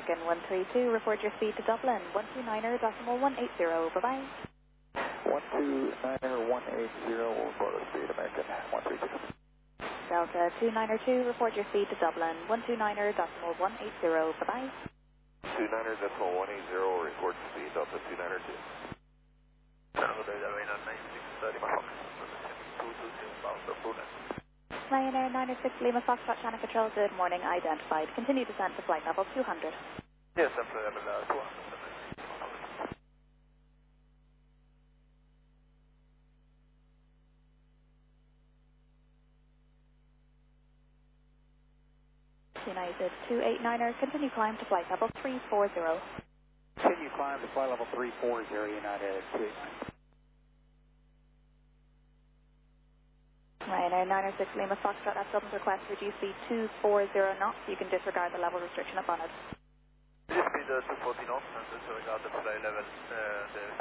American 132, report your speed to Dublin, 129.180, bye-bye. 129.180, we'll report our speed, American 132. Delta 292, report your speed to Dublin, 129.180, bye-bye. 29.180, record speed, Delta 292. Ryanair 906 Lima Foxtrot Channel Control, good morning, identified. Continue descent to flight level 200. Yes, I'm flight level 200. United 289er, continue climb to flight level 340. Continue climb to flight level 340, United 289. Ryanair 906 Lima Foxtrot at Dublin's request, reduce speed 240 knots. You can disregard the level restriction up on it. Reduce speed 240 knots and disregard the flight level, the